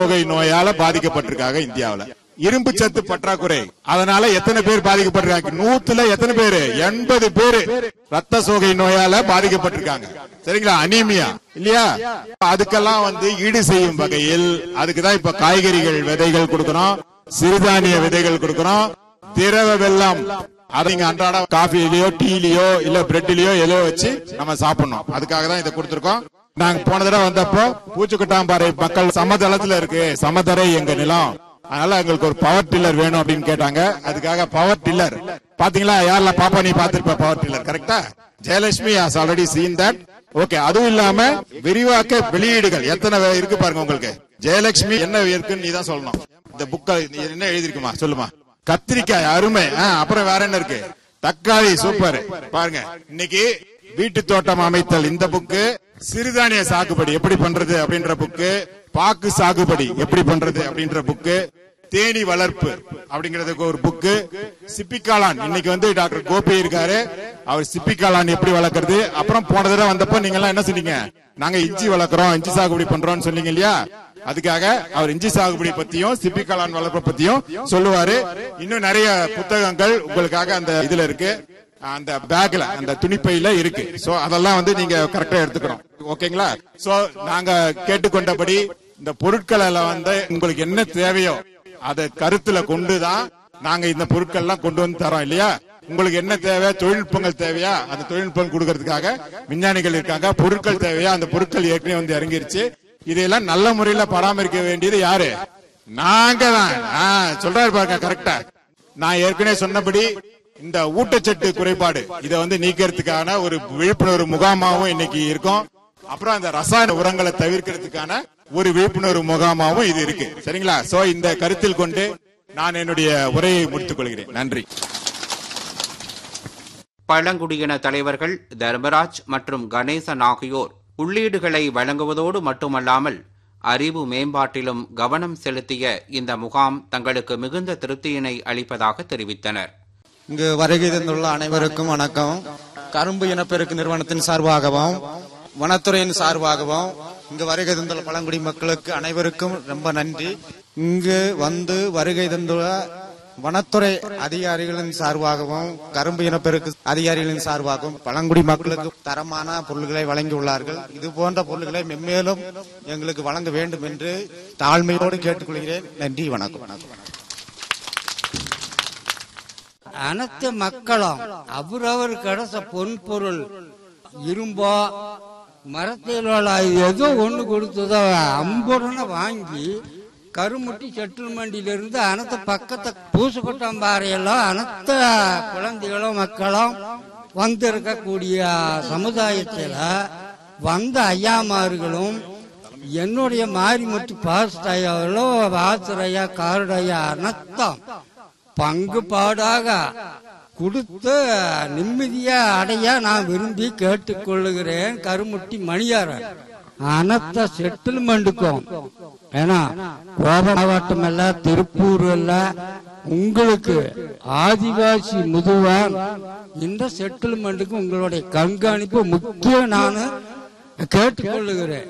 தொகை நோயால பாதிக்கப்பட்டிருக்காங்க இந்தியாவில. இரும்பு சத்து பற்றாக்குறை, அதனால எத்தனை பேர் பாதிக்கப்பட்டிருக்காங்க? 100ல எத்தனை பேரு? 80 பேரு ரத்த சோகை நோயால பாதிக்கப்பட்டிருக்காங்க. சரிங்களா? அனீமியா இல்லையா? அதுக்கெல்லாம் ஈடு செய்யும் வகையில் அதுக்குதான் இப்ப காய்கறிகள் விதைகள் கொடுக்கறோம், சிறுதானிய விதைகள் கொடுக்கறோம், திரவ வெல்லம் அதை நீங்க அன்றாட காஃபிலயோ டீலயோ இல்ல பிரெட்லயோ எதோ வச்சு நம்ம சாப்பிடணும். அதுக்காக தான் இதை கொடுத்திருக்கோம். நாங்க போன தடவை வந்தப்போ பூச்சிக்கொட்டாம்பாறை மக்கள் சமதளத்துல இருக்கு, சமதரை எங்க நிலம், அதனால எங்களுக்கு ஒரு பவர் டில்லர் வேணும் அப்படின்னு கேட்டாங்க. அதுக்காக பவர் டில்லர் பாத்தீங்களா? யாரெல்லாம் பாப்பா நீ பாத்துருப்ப பவர் டில்லர் கரெக்டா? Jayalakshmi has already scene that. Okay. அதுவும் இல்லாம விரிவாக்க வெளியீடுகள் எத்தனை இருக்கு பாருங்க. உங்களுக்கு ஜெயலட்சுமி என்ன இருக்குன்னு நீ தான் சொல்லணும். இந்த புக்க என்ன எழுதிருக்குமா சொல்லுமா? கத்திரிக்காய் அருமை. அப்புறம் வேற என்ன இருக்கு? தக்காளி சூப்பர். பாருங்க, இன்னைக்கு வீட்டு தோட்டம் அமைத்தல் இந்த புக்கு, சிறுதானிய சாகுபடி எப்படி பண்றது அப்படின்ற புக்கு, பாக்கு சாகுபடி எப்படி பண்றது அப்படின்ற புக்கு, தேனி வளர்ப்பு அப்படிங்கறதுக்கு ஒரு புக்கு, சிப்பிக்காளான் இன்னைக்கு டாக்டர் கோபி இருக்காரு, அவர் சிப்பிக்காளான் எப்படி வளர்க்கறது. அப்புறம் போன தடவை வந்தப்ப நீங்க எல்லாம் என்ன சொன்னீங்க? நாங்க இஞ்சி வளர்க்கறோம், இஞ்சி சாகுபடி பண்றோம்னு சொன்னீங்க இல்லையா? அதுக்காக அவர் இஞ்சி சாகுபடி பத்தியும் சிப்பிக்காளான் வளர்ப்பு பத்தியும் சொல்லுவாரு. இன்னும் நிறைய புத்தகங்கள் உங்களுக்காக அந்த இதுல இருக்கு, அந்த பேக்ல அந்த துணிப்பையில இருக்கு. சோ அதெல்லாம் நீங்க கரெக்டா எடுத்துக்கணும். ஓகேங்களா? சோ நாங்க கேட்டுக்கொண்டபடி இந்த பொருட்கள் எல்லாம் உங்களுக்கு என்ன தேவையோ அதை கருத்துல கொண்டுதான் நாங்க இந்த பொருட்கள் எல்லாம் கொண்டு வந்து தரோம் இல்லையா? உங்களுக்கு என்ன தேவை? தொழில்நுட்பங்கள் தேவையா? அந்த தொழில்நுட்பம் கொடுக்கறதுக்காக விஞ்ஞானிகள் இருக்காங்க. பொருட்கள் தேவையா? அந்த பொருட்கள் ஏற்கனவே இறங்கிருச்சு. இதையெல்லாம் நல்ல முறையில பராமரிக்க வேண்டியது யாரு? நாங்க தான். சொல்றாரு பாருங்க கரெக்டா. நான் ஏற்கனவே சொன்னபடி இந்த ஊட்டச்சத்து குறைபாடு இதை நீக்கிறதுக்கான ஒரு விழிப்புணர்வு முகாமாவும் இன்னைக்கு இருக்கும். அப்புறம் அந்த ரசாயன உரங்களை தவிர்க்கிறதுக்கான ஒரு விழிப்புணர்வு முகாமாவும் இது இருக்கு. சரிங்களா? சோ இந்த கருத்தில் கொண்டு நான் என்னுடைய உரையை முடித்துக் கொள்கிறேன். நன்றி. பழங்குடியின தலைவர்கள் தர்மராஜ் மற்றும் கணேசன் ஆகியோர் உள்ளீடுகளை வழங்குவதோடு மட்டுமல்லாமல் அறிவு மேம்பாட்டிலும் கவனம் செலுத்திய இந்த முகாம் தங்களுக்கு மிகுந்த திருப்தியினை அளிப்பதாக தெரிவித்தனர். இங்கு வருகை தந்துள்ள அனைவருக்கும் வணக்கம். கரும்பு இனப்பெருக்கு நிறுவனத்தின் சார்பாகவும் வனத்துறையின் சார்பாகவும் இங்கு வருகை தந்துள்ள பழங்குடி மக்களுக்கு அனைவருக்கும் ரொம்ப நன்றி. இங்கு வருகை தந்துள்ள வனத்துறை அதிகாரிகளின் சார்பாகவும் கரும்பு இனப்பெருக்கு அதிகாரிகளின் சார்பாகவும் பழங்குடி மக்களுக்கு தரமான பொருள்களை வழங்கியுள்ளார்கள். இது போன்ற பொருள்களை மென்மேலும் எங்களுக்கு வழங்க வேண்டும் என்று தாழ்மையோடு கேட்டுக்கொள்கிறேன். நன்றி, வணக்கம். அனைத்து மக்களும் அவரவர் கிடைச்ச பொன்பொருள் இரும்போ மரத்தில் ஏதோ ஒண்ணு கொடுத்ததோ அம்புடனே வாங்கி கருமுட்டி செட்டில்மெண்டிலிருந்து அனைத்து பக்கத்து பூசுக்கொட்டாம்பாறையெல்லாம் அனைத்து குழந்தைகளும் மக்களும் வந்திருக்கக்கூடிய சமுதாயத்தில் வந்த ஐயாமார்களும் என்னுடைய மாரிமுத்து பாஸ்டையாவோ ஆசிரியா காரடையா அனைத்தும் பங்குபாடாக கொடுத்து நிம்மதியா அடைய நான் விரும்பி கேட்டுக்கொள்ளுகிறேன். கருமுட்டி மணியாரன் அனைத்த செட்டில்மெண்ட்டுக்கும், ஏன்னா கோவை மாவட்டம் இல்ல, திருப்பூர் இல்ல, உங்களுக்கு ஆதிவாசி முதுவான் இந்த செட்டில்மெண்ட்டுக்கு உங்களுடைய கண்காணிப்பு முக்கியம் நான் கேட்டுக்கொள்ளுகிறேன்.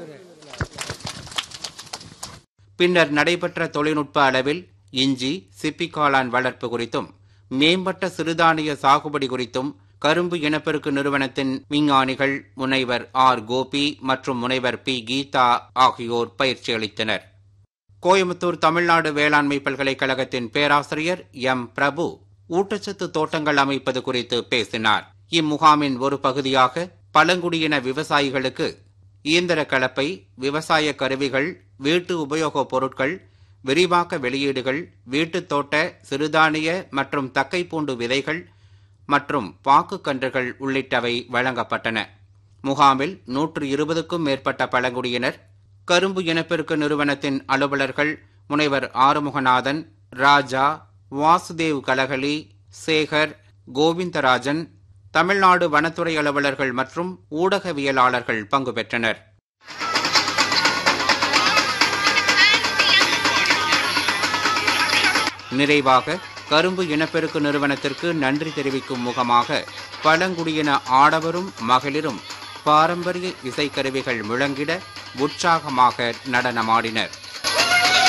பின்னர் நடைபெற்ற தொழில்நுட்ப அளவில் இஞ்சி சிப்பிக்காளான் வளர்ப்பு குறித்தும் மேம்பட்ட சிறுதானிய சாகுபடி குறித்தும் கரும்பு இனப்பெருக்கு நிறுவனத்தின் விஞ்ஞானிகள் முனைவர் ஆர் கோபி மற்றும் முனைவர் பி கீதா ஆகியோர் பயிற்சி அளித்தனர். கோயம்புத்தூர் தமிழ்நாடு வேளாண்மை பல்கலைக்கழகத்தின் பேராசிரியர் எம் பிரபு ஊட்டச்சத்து தோட்டங்கள் அமைப்பது குறித்து பேசினார். இம்முகாமின் ஒரு பகுதியாக பழங்குடியின விவசாயிகளுக்கு இயந்திர கலப்பை, விவசாய கருவிகள், வீட்டு உபயோகப் பொருட்கள், விரிவாக்க வெளியீடுகள், வீட்டுத் தோட்ட, சிறுதானிய மற்றும் தக்கைப்பூண்டு விதைகள் மற்றும் பாக்கு கன்றுகள் உள்ளிட்டவை வழங்கப்பட்டன. முகாமில் 120க்கும் மேற்பட்ட பழங்குடியினர், கரும்பு இனப்பெருக்கு நிறுவனத்தின் அலுவலர்கள் முனைவர் ஆறுமுகநாதன், ராஜா, வாசுதேவ் கலகலி, சேகர், கோவிந்தராஜன், தமிழ்நாடு வனத்துறை அலுவலர்கள் மற்றும் ஊடகவியலாளர்கள் பங்கு பெற்றனர். நிறைவாக கரும்பு இனப்பெருக்கு நிறுவனத்திற்கு நன்றி தெரிவிக்கும் முகமாக பழங்குடியின ஆடவரும் மகளிரும் பாரம்பரிய இசைக்கருவிகள் முழங்கிட உற்சாகமாக நடனமாடினர்.